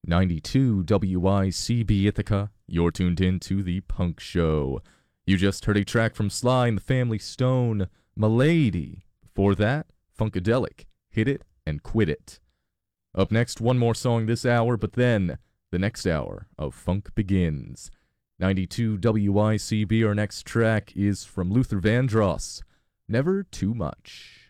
92 WICB Ithaca, you're tuned in to The Punk Show. You just heard a track from Sly and the Family Stone, M'Lady. Before that, Funkadelic, Hit It and Quit It. Up next, one more song this hour, but then the next hour of Funk begins. 92 WICB, our next track is from Luther Vandross, Never Too Much.